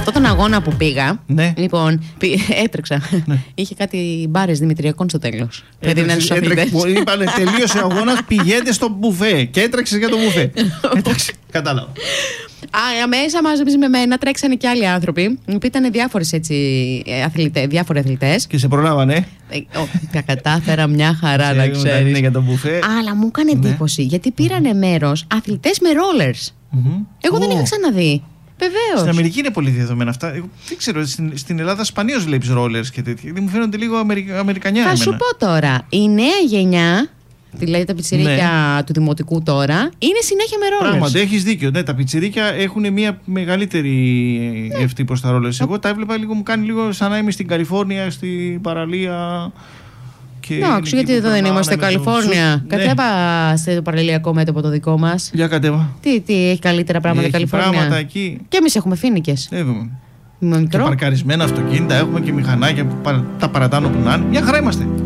αυτόν τον αγώνα που πήγα, Ναι. λοιπόν, έτρεξα. Ναι. Είχε κάτι μπάρες δημητριακών στο τέλος. Είπανε τελείωσε ο αγώνας, πηγαίνετε στο μπουφέ. Και έτρεξες για το μπουφέ. Εντάξει, κατάλαβα. Μέσα μαζί με μένα τρέξανε και άλλοι άνθρωποι που ήταν διάφοροι αθλητές. Και σε προλάβανε. Τα κατάφερα μια χαρά, να ξέρεις. Είναι για το μπουφέ. Αλλά μου έκανε εντύπωση γιατί πήρανε μέρος αθλητές με rollers. Εγώ δεν είχα ξαναδεί. Βεβαίως. Στην Αμερική είναι πολύ διαδεδομένα αυτά. Εγώ δεν ξέρω, στην Ελλάδα σπανίως βλέπεις rollers και τέτοια. Γιατί μου φαίνονται λίγο αμερικανιά. Θα σου πω τώρα, η νέα γενιά, δηλαδή τα πιτσιρίκια του δημοτικού τώρα, είναι συνέχεια με rollers. Πράγματι, έχεις δίκιο. Ναι, τα πιτσιρίκια έχουν μια μεγαλύτερη ευθύ προς τα rollers. Εγώ τα έβλεπα λίγο, μου κάνει λίγο σαν να είμαι στην Καλιφόρνια, στην παραλία. Εντάξει, γιατί εδώ δεν είμαστε Καλιφόρνια. Κατέβα στο παραλιακό μέτωπο το δικό μας. Για κατέβα. Τι έχει καλύτερα πράγματα η Καλιφόρνια. Πράγματα εκεί. Και εμείς έχουμε φοίνικες. Και παρκαρισμένα αυτοκίνητα, έχουμε και μηχανάκια που τα παρατάνω που να είναι. Μια χαρά είμαστε.